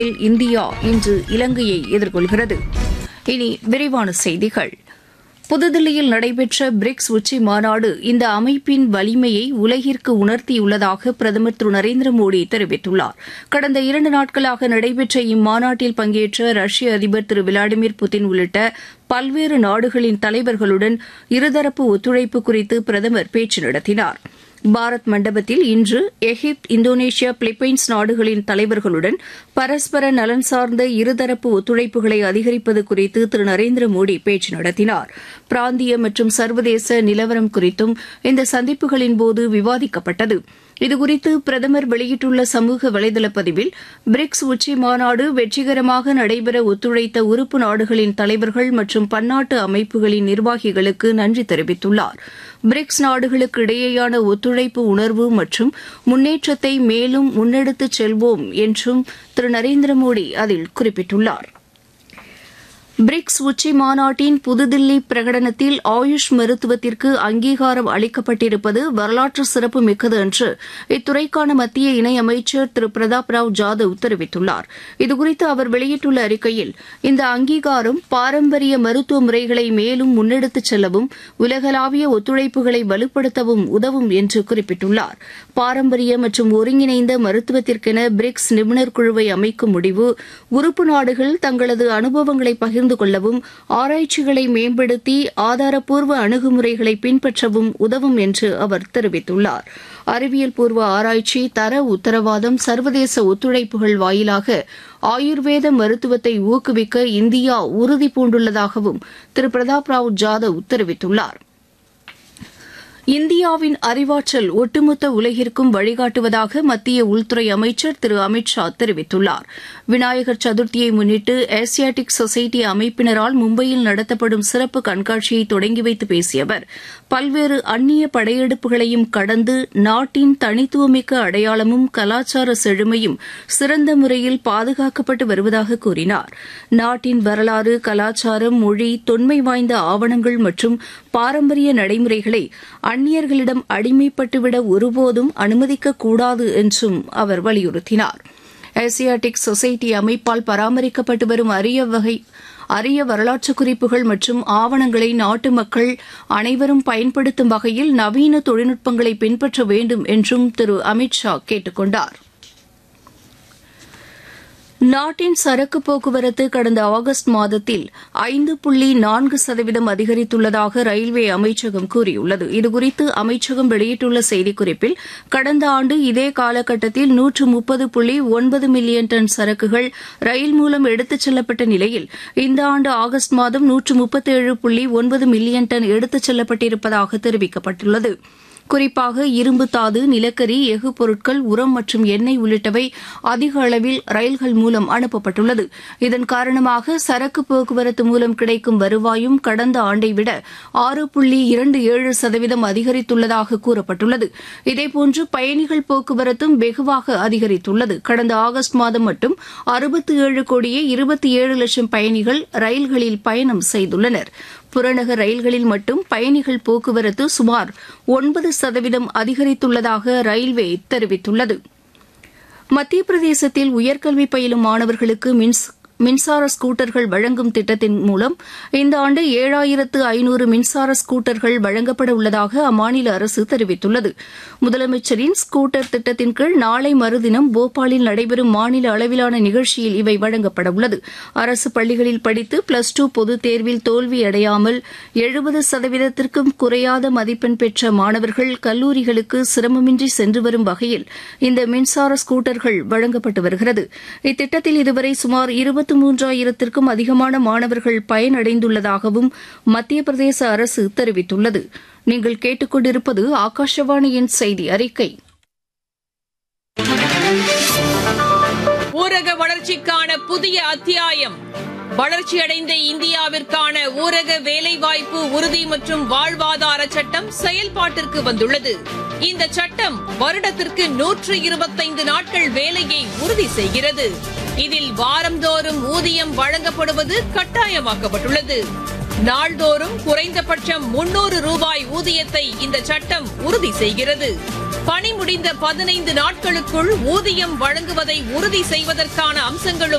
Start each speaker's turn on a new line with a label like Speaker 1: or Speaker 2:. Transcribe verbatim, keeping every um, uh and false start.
Speaker 1: India இன்று இலங்கையை எதிர்கொள்கிறது. இனி விரிவான செய்திகள். புதுதில்லியில் நடைபெற்ற பிரிக்ஸ் உச்சி மாநாடு இந்த அமைப்பின் வலிமையை உலகிற்கு உணர்த்தியுள்ளதாக பிரதமர் திரு நரேந்திர மோடி தெரிவித்துள்ளார். கடந்த இரண்டு நாட்களாக நடைபெற்ற இம்மாநாட்டில் பங்கேற்ற ரஷ்ய அதிபர் திரு விளாடிமிர் புட்டின் உள்ளிட்ட பல்வேறு நாடுகளின் தலைவர்களுடன் இருதரப்பு ஒத்துழைப்பு குறித்து பிரதமர் பேச்சு நடத்தினார். பாரத் மண்டபத்தில் இன்று எகிப்து, இந்தோனேஷியா, பிலிப்பைன்ஸ் நாடுகளின் தலைவர்களுடன் பரஸ்பர நலன் சார்ந்த இருதரப்பு ஒத்துழைப்புகளை அதிகரிப்பது குறித்து திரு நரேந்திர மோடி பேச்சு நடத்தினார். பிராந்திய மற்றும் சர்வதேச நிலவரம் குறித்தும் இந்த சந்திப்புகளின்போது விவாதிக்கப்பட்டது. இதுகுறித்து பிரதமர் வெளியிட்டுள்ள சமூக வலைதள பதிவில், பிரிக்ஸ் உச்சி மாநாடு வெற்றிகரமாக நடைபெற ஒத்துழைத்த உறுப்பு நாடுகளின் தலைவர்கள் மற்றும் பன்னாட்டு அமைப்புகளின் நிர்வாகிகளுக்கு நன்றி தெரிவித்துள்ளார். பிரிக்ஸ் நாடுகளுக்கு இடையேயான ஒத்துழைப்பு உணர்வு மற்றும் முன்னேற்றத்தை மேலும் முன்னெடுத்துச் செல்வோம் என்றும் திரு நரேந்திர மோடி அதில் குறிப்பிட்டுள்ளார். பிரிக்ஸ் உச்சி மாநாட்டின் புதுதில்லி பிரகடனத்தில் ஆயுஷ் மருத்துவத்திற்கு அங்கீகாரம் அளிக்கப்பட்டிருப்பது வரலாற்று சிறப்பு மிக்கது என்று இத்துறைக்கான மத்திய இணையமைச்சர் திரு பிரதாப் ராவ் ஜாதவ் தெரிவித்துள்ளார். இதுகுறித்து அவர் வெளியிட்டுள்ள அறிக்கையில், இந்த அங்கீகாரம் பாரம்பரிய மருத்துவ முறைகளை மேலும் முன்னெடுத்துச் செல்லவும் உலகளாவிய ஒத்துழைப்புகளை வலுப்படுத்தவும் உதவும் என்று குறிப்பிட்டுள்ளார். பாரம்பரிய மற்றும் ஒருங்கிணைந்த மருத்துவத்திற்கென பிரிக்ஸ் நிபுணர் குழுவை அமைக்கும் முடிவு உறுப்பு நாடுகள் தங்களது அனுபவங்களை பகிர்ந்து கொள்ளவும் ஆராய்ச்சிகளை மேம்படுத்தி ஆதாரப்பூர்வ அணுகுமுறைகளை பின்பற்றவும் உதவும் என்று அவர் தெரிவித்துள்ளார். அறிவியல் பூர்வ ஆராய்ச்சி, தர உத்தரவாதம், சர்வதேச ஒத்துழைப்புகள் வாயிலாக ஆயுர்வேத மருத்துவத்தை ஊக்குவிக்க இந்தியா உறுதி பூண்டுள்ளதாகவும் திரு பிரதாப் ராவ் ஜாதவ் தெரிவித்துள்ளார். இந்தியாவின் அறிவாற்றல் ஒட்டுமொத்த உலகிற்கும் வழிகாட்டுவதாக மத்திய உள்துறை அமைச்சர் திரு அமித் ஷா தெரிவித்துள்ளார். விநாயகர் சதுர்த்தியை முன்னிட்டு ஏசியாட்டிக் சொசைட்டி அமைப்பினரால் மும்பையில் நடத்தப்படும் சிறப்பு கண்காட்சியை தொடங்கி வைத்து பேசிய அவர், பல்வேறு அந்நிய படையெடுப்புகளையும் கடந்து நாட்டின் தனித்துவமிக்க அடையாளமும் கலாச்சார செழுமையும் சிறந்த முறையில் பாதுகாக்கப்பட்டு வருவதாக கூறினார். நாட்டின் வரலாறு, கலாச்சாரம், மொழி, தொன்மை வாய்ந்த ஆவணங்கள் மற்றும் பாரம்பரிய நடைமுறைகளை அந்நியர்களிடம் அடிமைப்பட்டுவிட ஒருபோதும் அனுமதிக்கக்கூடாது என்றும் அவர் வலியுறுத்தினார். ஏசியாட்டிக் சொசைட்டி அமைப்பால் பராமரிக்கப்பட்டு வரும் அரிய வகை அரிய வரலாற்று குறிப்புகள் மற்றும் ஆவணங்களை நாட்டு மக்கள் அனைவரும் பயன்படுத்தும் வகையில் நவீன தொழில்நுட்பங்களை பின்பற்ற வேண்டும் என்றும் திரு அமித் ஷா கேட்டுக் கொண்டார். நாட்டின் சரக்கு போக்குவரத்து கடந்த ஆகஸ்ட் மாதத்தில் ஐந்து புள்ளி நான்கு சதவீதம் அதிகரித்துள்ளதாக ரயில்வே அமைச்சகம் கூறியுள்ளது. இதுகுறித்து அமைச்சகம் வெளியிட்டுள்ள செய்திக்குறிப்பில், கடந்த ஆண்டு இதே காலகட்டத்தில் நூற்று முப்பது புள்ளி ஒன்பது மில்லியன் டன் சரக்குகள் ரயில் மூலம் எடுத்துச் செல்லப்பட்ட நிலையில் இந்த ஆண்டு ஆகஸ்ட் மாதம் நூற்று முப்பத்தேழு புள்ளி ஒன்பது மில்லியன் டன் எடுத்துச் செல்லப்பட்டிருப்பதாக தெரிவிக்கப்பட்டுள்ளது. குறிப்பாக இரும்பு தாது, நிலக்கரி, எஃகு பொருட்கள், உரம் மற்றும் எண்ணெய் உள்ளிட்டவை அதிக அளவில் ரயில்கள் மூலம் அனுப்பப்பட்டுள்ளது. இதன் காரணமாக சரக்கு போக்குவரத்து மூலம் கிடைக்கும் வருவாயும் கடந்த ஆண்டை விட ஆறு புள்ளி இரண்டு ஏழு சதவீதம் அதிகரித்துள்ளதாக கூறப்பட்டுள்ளது. இதேபோன்று பயணிகள் போக்குவரத்தும் வெகுவாக அதிகரித்துள்ளது. கடந்த ஆகஸ்ட் மாதம் மட்டும் அறுபத்தி ஏழு கோடியே இருபத்தி ஏழு லட்சம் பயணிகள் ரயில்களில் பயணம் செய்துள்ளனர். புறநகர் ரயில்களில் மட்டும் பயணிகள் போக்குவரத்து சுமார் ஒன்பது சதவீதம் அதிகரித்துள்ளதாக ரயில்வே தெரிவித்துள்ளது. மத்திய பிரதேசத்தில் உயர்கல்வி பயிலும் மாணவர்களுக்கு மின்ஸ் மின்சார ஸ்கூட்டர்கள் வழங்கும் திட்டத்தின் மூலம் இந்த ஆண்டு ஏழாயிரத்து ஐநூறு மின்சார ஸ்கூட்டர்கள் வழங்கப்பட உள்ளதாக அம்மாநில அரசு தெரிவித்துள்ளது. முதலமைச்சரின் ஸ்கூட்டர் திட்டத்தின் கீழ் நாளை மறுதினம் போபாலில் நடைபெறும் மாநில அளவிலான நிகழ்ச்சியில் இவை வழங்கப்பட உள்ளது. அரசு பள்ளிகளில் படித்து பிளஸ் டூ பொதுத் தேர்வில் தோல்வியடையாமல் எழுபது சதவீதத்திற்கும் குறையாத மதிப்பெண் பெற்ற மாணவர்கள் கல்லூரிகளுக்கு சிரமமின்றி சென்று வரும் வகையில் இந்த மின்சார ஸ்கூட்டர்கள் வழங்கப்பட்டு வருகிறது. இத்திட்டத்தில் இதுவரை சுமார் இருபத்தி மூன்றாயிரத்திற்கும் அதிகமான மாணவர்கள் பயனடைந்துள்ளதாகவும் மத்திய பிரதேச அரசு தெரிவித்துள்ளது. நீங்கள் கேட்டுக்கொண்டிருப்பது ஆகாஷவாணியின் செய்தி அறிக்கை.
Speaker 2: ஊரக வளர்ச்சிக்கான புதிய அத்தியாயம். வளர்ச்சியடைந்த இந்தியாவிற்கான ஊரக வேலைவாய்ப்பு உறுதி மற்றும் வாழ்வாதார சட்டம் செயல்பாட்டிற்கு வந்துள்ளது. இந்த சட்டம் வருடத்திற்கு நூற்று இருபத்தைந்து நாட்கள் வேலையை உறுதி செய்கிறது. இதில் வாரந்தோறும் ஊதியம் வழங்கப்படுவது கட்டாயமாக்கப்பட்டுள்ளது. நாள்தோறும் குறைந்தபட்சம் முன்னூறு ரூபாய் ஊதியத்தை இந்த சட்டம் உறுதி செய்கிறது. பணி முடிந்த பதினைந்து நாட்களுக்குள் ஊதியம் வழங்குவதை உறுதி செய்வதற்கான அம்சங்களும்